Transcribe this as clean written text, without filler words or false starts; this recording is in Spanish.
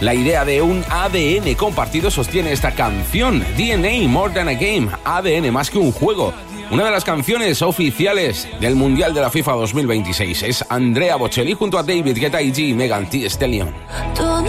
La idea de un ADN compartido sostiene esta canción, DNA More Than a Game, ADN más que un juego. Una de las canciones oficiales del Mundial de la FIFA 2026 es Andrea Bocelli junto a David Guetta y Megan Thee Stallion.